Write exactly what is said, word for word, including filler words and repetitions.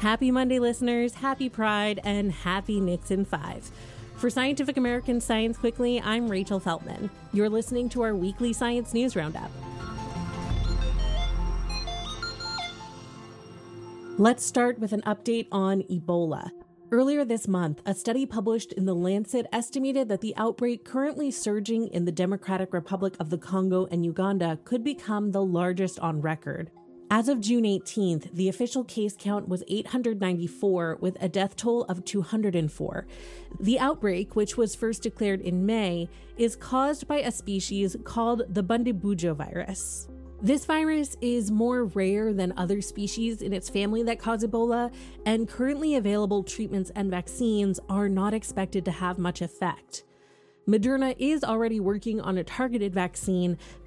Happy Monday, listeners, happy Pride, and happy Nixon five. For Scientific American Science Quickly, I'm Rachel Feltman. You're listening to our weekly science news roundup. Let's start with an update on Ebola. Earlier this month, a study published in The Lancet estimated that the outbreak currently surging in the Democratic Republic of the Congo and Uganda could become the largest on record. As of June eighteenth, the official case count was eight hundred ninety-four, with a death toll of two hundred four. The outbreak, which was first declared in May, is caused by a species called the Bundibugyo virus. This virus is more rare than other species in its family that cause Ebola, and currently available treatments and vaccines are not expected to have much effect. Moderna is already working on a targeted vaccine,